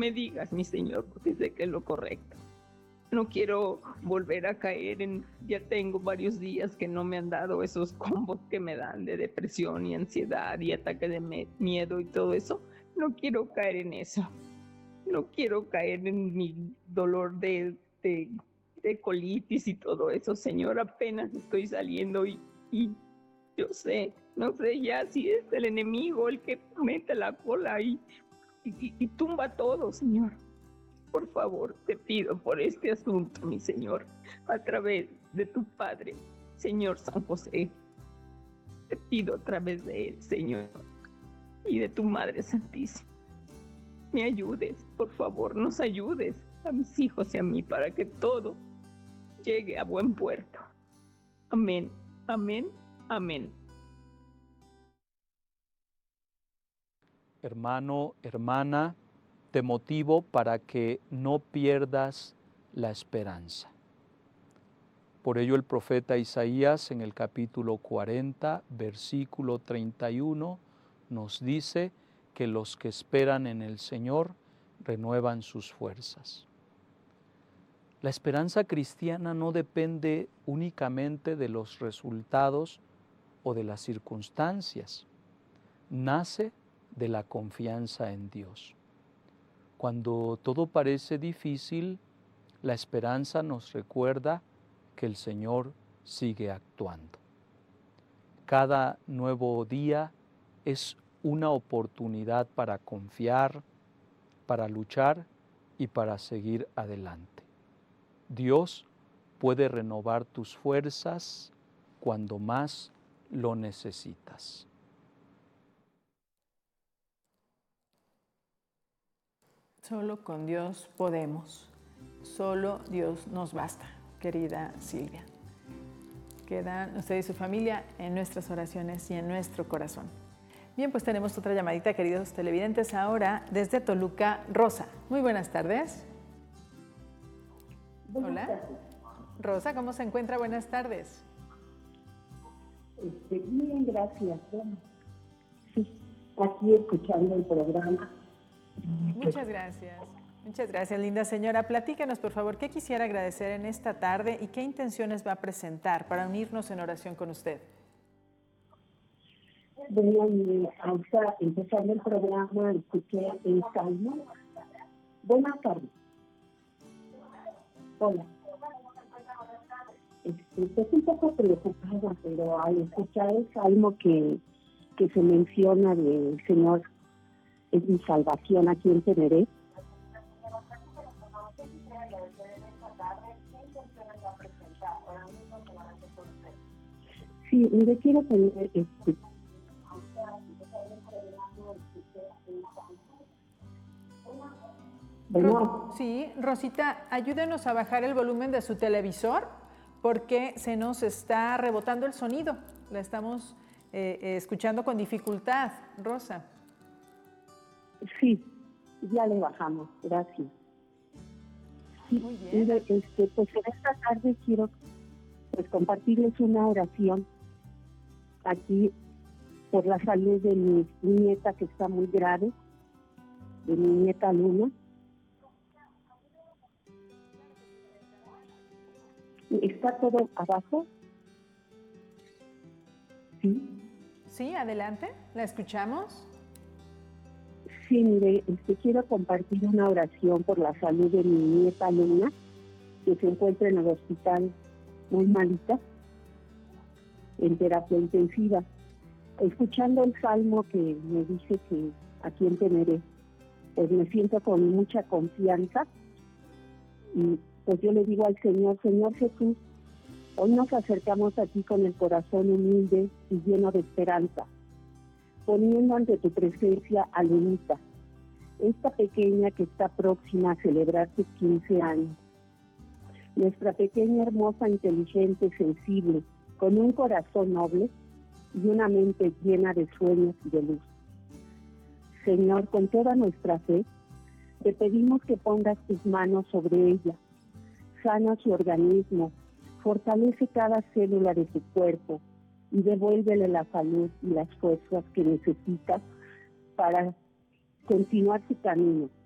me digas, mi Señor, porque sé que es lo correcto. No quiero volver a caer ya tengo varios días que no me han dado esos combos que me dan de depresión y ansiedad y ataque de miedo y todo eso. No quiero caer en eso. No quiero caer en mi dolor de colitis y todo eso, Señor. Apenas estoy saliendo y yo no sé ya si es el enemigo el que mete la cola y tumba todo, Señor. Por favor, te pido por este asunto, mi Señor, a través de tu Padre, Señor San José. Te pido a través de él, Señor, y de tu Madre Santísima. Me ayudes, por favor, nos ayudes a mis hijos y a mí para que todo llegue a buen puerto. Amén, amén, amén. Hermano, hermana, te motivo para que no pierdas la esperanza. Por ello el profeta Isaías en el capítulo 40, versículo 31, nos dice que los que esperan en el Señor renuevan sus fuerzas. La esperanza cristiana no depende únicamente de los resultados o de las circunstancias. Nace de la confianza en Dios. Cuando todo parece difícil, la esperanza nos recuerda que el Señor sigue actuando. Cada nuevo día es una oportunidad para confiar, para luchar y para seguir adelante. Dios puede renovar tus fuerzas cuando más lo necesitas. Solo con Dios podemos. Solo Dios nos basta, querida Silvia. Quedan usted y su familia en nuestras oraciones y en nuestro corazón. Bien, pues tenemos otra llamadita, queridos televidentes. Ahora, desde Toluca, Rosa. Muy buenas tardes. Hola. Rosa, ¿cómo se encuentra? Buenas tardes. Bien, gracias. Bueno, sí, aquí escuchando el programa. Muchas gracias. Muchas gracias, linda señora. Platícanos, por favor, ¿qué quisiera agradecer en esta tarde y qué intenciones va a presentar para unirnos en oración con usted? Bueno, ahorita empezando el programa, escuché el Salmo. Buenas tardes. Hola. Estoy un poco preocupada, pero al escuchar el Salmo que se menciona del Señor es mi salvación, ¿a quién temeré? Sí, mire, quiero tener Bueno. Sí, Rosita, ayúdenos a bajar el volumen de su televisor porque se nos está rebotando el sonido. La estamos escuchando con dificultad, Rosa. Sí, ya le bajamos, gracias. Sí, muy bien. Mire, pues en esta tarde quiero compartirles una oración aquí por la salud de mi nieta que está muy grave, de mi nieta Luna. ¿Está todo abajo? Sí. Sí, adelante, la escuchamos. Sí, mire, quiero compartir una oración por la salud de mi nieta Luna, que se encuentra en el hospital muy malita, en terapia intensiva. Escuchando el salmo que me dice que a quién temeré, pues me siento con mucha confianza y pues yo le digo al Señor, Señor Jesús, hoy nos acercamos a ti con el corazón humilde y lleno de esperanza, poniendo ante tu presencia a Lunita, esta pequeña que está próxima a celebrar sus 15 años. Nuestra pequeña, hermosa, inteligente, sensible, con un corazón noble y una mente llena de sueños y de luz. Señor, con toda nuestra fe, te pedimos que pongas tus manos sobre ella, sana su organismo, fortalece cada célula de su cuerpo y devuélvele la salud y las fuerzas que necesita para continuar su camino.